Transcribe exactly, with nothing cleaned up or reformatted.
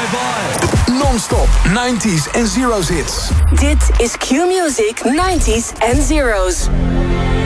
Non-stop nineties en zeros hits. Dit is Q-Music nineties en zeros.